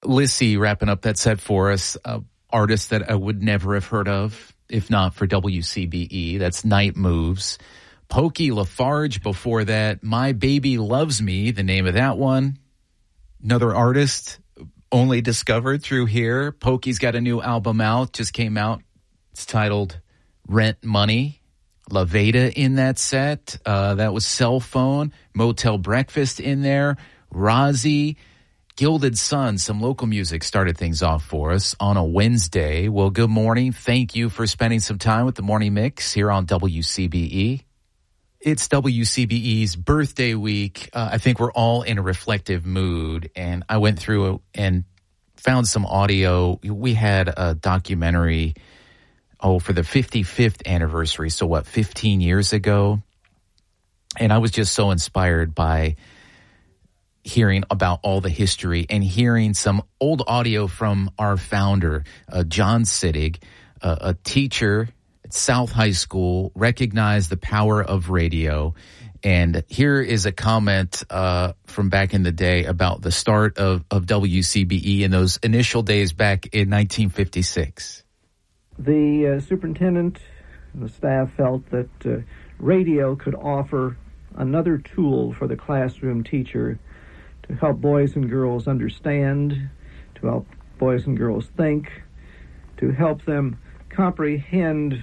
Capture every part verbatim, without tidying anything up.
Lissy wrapping up that set for us. Uh, artist that I would never have heard of, if not for W C B E. That's Night Moves. Pokey Lafarge before that. My Baby Loves Me, the name of that one. Another artist only discovered through here. Pokey's got a new album out, just came out. It's titled Rent Money. La Veda in that set. Uh, that was Cell Phone. Motel Breakfast in there. Rozzy. Gilded Sun, some local music started things off for us on a Wednesday. Well, good morning. Thank you for spending some time with the Morning Mix here on W C B E. It's W C B E's birthday week. Uh, I think we're all in a reflective mood, and I went through and found some audio. We had a documentary, oh, for the fifty-fifth anniversary, so what, fifteen years ago? And I was just so inspired by hearing about all the history and hearing some old audio from our founder, uh, John Sittig, uh, a teacher at South High School, recognized the power of radio. And here is a comment uh, from back in the day about the start of, of W C B E in those initial days back in nineteen fifty-six. The uh, superintendent and the staff felt that uh, radio could offer another tool for the classroom teacher to help boys and girls understand, to help boys and girls think, to help them comprehend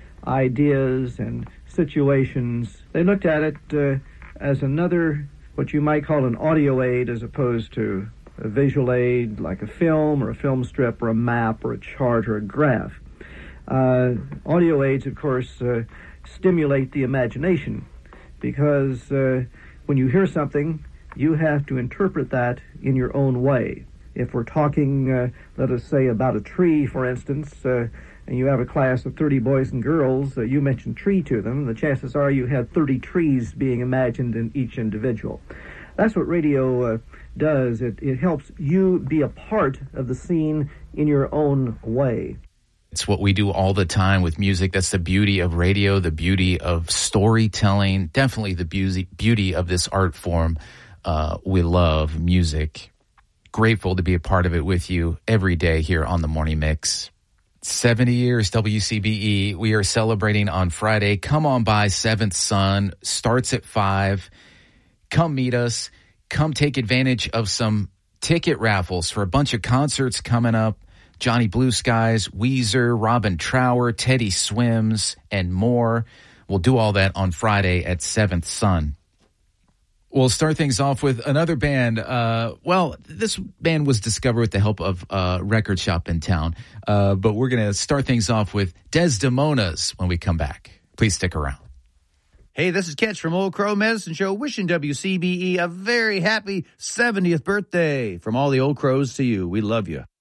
ideas and situations. They looked at it uh, as another, what you might call an audio aid, as opposed to a visual aid like a film or a film strip or a map or a chart or a graph. Uh, audio aids, of course, uh, stimulate the imagination, because uh, when you hear something, you have to interpret that in your own way. If we're talking, uh, let us say, about a tree, for instance, uh, and you have a class of thirty boys and girls, uh, you mention tree to them, the chances are you have thirty trees being imagined in each individual. That's what radio uh, does. It, it helps you be a part of the scene in your own way. It's what we do all the time with music. That's the beauty of radio, the beauty of storytelling, definitely the beauty, beauty of this art form. Uh, we love music. Grateful to be a part of it with you every day here on the Morning Mix. seventy years W C B E. We are celebrating on Friday. Come on by, Seventh Son. Starts at five. Come meet us. Come take advantage of some ticket raffles for a bunch of concerts coming up. Johnny Blue Skies, Weezer, Robin Trower, Teddy Swims, and more. We'll do all that on Friday at Seventh Son. We'll start things off with another band. Uh, well, this band was discovered with the help of a record shop in town. Uh, but we're going to start things off with Desdemonas when we come back. Please stick around. Hey, this is Ketch from Old Crow Medicine Show, wishing W C B E a very happy seventieth birthday. From all the Old Crows to you, we love you.